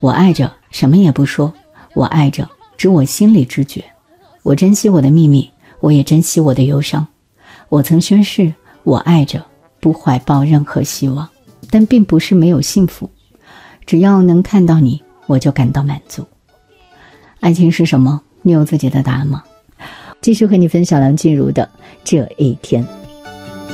我爱着，什么也不说，我爱着，只我心里知觉。我珍惜我的秘密，我也珍惜我的忧伤。我曾宣誓，我爱着，不怀抱任何希望，但并不是没有幸福。只要能看到你，我就感到满足。爱情是什么？你有自己的答案吗？继续和你分享梁静茹的这一天。